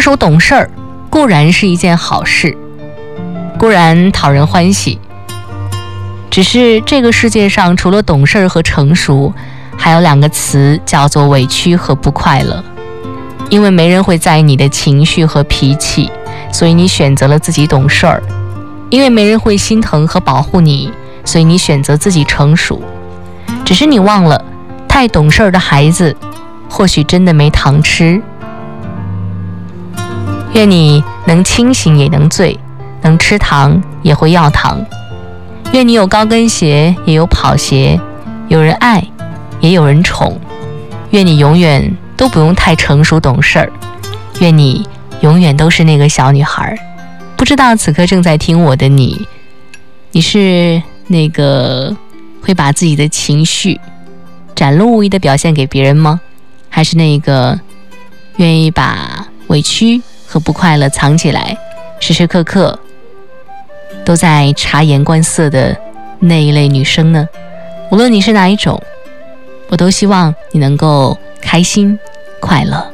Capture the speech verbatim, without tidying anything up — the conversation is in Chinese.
熟懂事儿固然是一件好事，固然讨人欢喜，只是这个世界上除了懂事儿和成熟，还有两个词叫做委屈和不快乐。因为没人会在意你的情绪和脾气，所以你选择了自己懂事儿；因为没人会心疼和保护你，所以你选择自己成熟。只是你忘了，太懂事儿的孩子或许真的没糖吃。愿你能清醒也能醉，能吃糖也会要糖。愿你有高跟鞋也有跑鞋，有人爱也有人宠。愿你永远都不用太成熟懂事儿，愿你永远都是那个小女孩。不知道此刻正在听我的你，你是那个会把自己的情绪展露无遗的表现给别人吗？还是那个愿意把委屈和不快乐藏起来，时时刻刻都在察言观色的那一类女生呢？无论你是哪一种，我都希望你能够开心快乐。